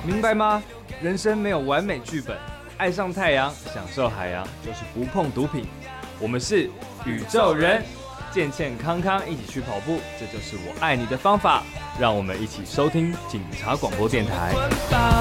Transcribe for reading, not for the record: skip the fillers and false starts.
明白吗？人生没有完美剧本，爱上太阳，享受海洋，就是不碰毒品。我们是宇宙人，健健康康一起去跑步，这就是我爱你的方法。让我们一起收听警察广播电台。